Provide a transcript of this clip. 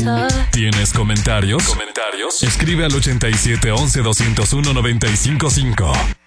¿Tienes comentarios? Escribe al 87 11 201 955.